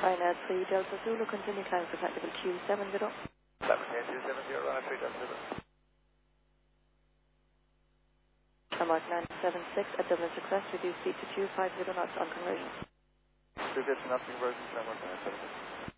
China 3 Delta Zulu, continue climb for technical Q70. Climb 270, runway 3 Delta Zulu. Mark 976 at Dublin's request, reduce speed to 250 knots on conversion. 250 knots conversion, Mark 976.